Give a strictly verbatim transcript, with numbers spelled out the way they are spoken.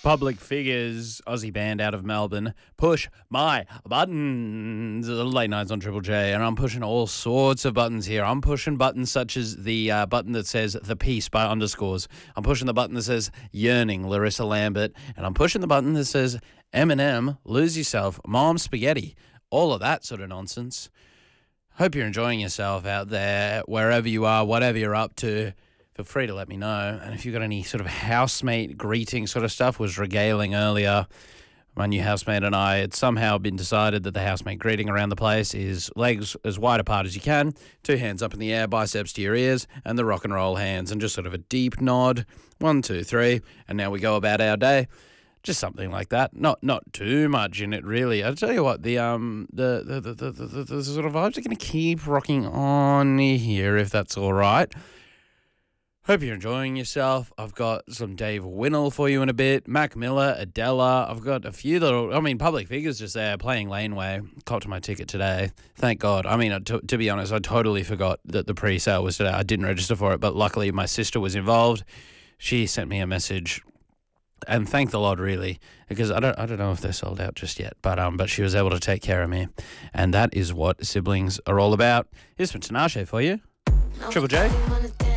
Public Figures, Aussie band out of Melbourne, push my buttons. Late nights on Triple J, and I'm pushing all sorts of buttons here. I'm pushing buttons such as the uh, button that says The Peace by Underscores. I'm pushing the button that says Yearning, Larissa Lambert. And I'm pushing the button that says Eminem, Lose Yourself, Mom Spaghetti. All of that sort of nonsense. Hope you're enjoying yourself out there, wherever you are, whatever you're up to. Feel free to let me know. And if you've got any sort of housemate greeting sort of stuff, was regaling earlier. My new housemate and I, it's somehow been decided that the housemate greeting around the place is legs as wide apart as you can, two hands up in the air, biceps to your ears, and the rock and roll hands, and just sort of a deep nod. One, two, three. And now we go about our day. Just something like that. Not not too much in it, really. I'll tell you what, the um the the, the, the, the, the sort of vibes are going to keep rocking on here, if that's all right. Hope you're enjoying yourself. I've got some Dave Winnell for you in a bit. Mac Miller, Adela. I've got a few little, I mean, Public Figures just there playing Laneway. Copped my ticket today. Thank God. I mean, to, to be honest, I totally forgot that the pre-sale was today. I didn't register for it, but luckily my sister was involved. She sent me a message, and thank the Lord, really, because I don't I don't know if they're sold out just yet, but um, but she was able to take care of me, and that is what siblings are all about. Here's some Tinashe for you. Triple J.